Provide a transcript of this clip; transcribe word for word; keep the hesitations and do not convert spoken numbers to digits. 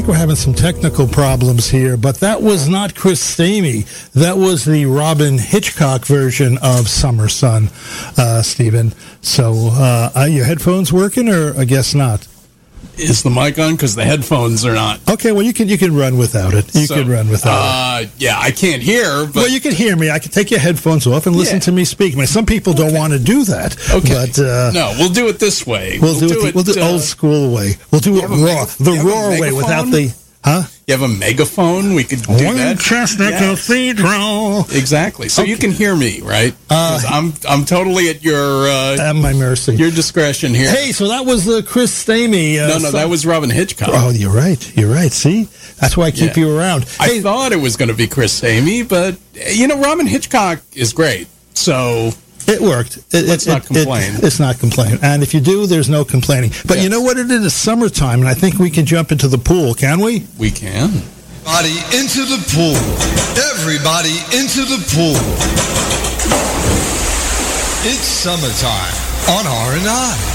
think we're having some technical problems here, but that was not Chris Stamey. That was the Robin Hitchcock version of Summer Sun, uh, Stephen. So, uh, are your headphones working, or I guess not? Is the mic on? Because the headphones are not. Okay, well, you can you can run without it. You So, can run without uh, it. Yeah, I can't hear, but... Well, you can hear me. I can take your headphones off and listen Yeah. to me speak. I mean, some people don't want to do that. Okay. But, uh, no, we'll do it this way. We'll, do, it. The, we'll do uh, old school way. We'll do it have a raw, mega- the you have a raw way, megaphone? without the huh? You have a megaphone? We could do that. Winchester Yes. Cathedral. Exactly. So you Okay. can hear me, right? Uh, 'Cause I'm I'm totally at your uh, At my mercy. your discretion here. Hey, so that was uh, Chris Stamey. Uh, no, no, some- that was Robin Hitchcock. Oh, you're right. You're right. See, that's why I keep Yeah. you around. I Hey, thought it was going to be Chris Stamey, but you know, Robin Hitchcock is great. So it worked. It, Let's it, not it- complain. It, it's not complaining. And if you do, there's no complaining. But you Yes. know what? It is summertime, and I think we can jump into the pool. Can we? we can. Everybody into the pool. Everybody into the pool. It's summertime on R and I.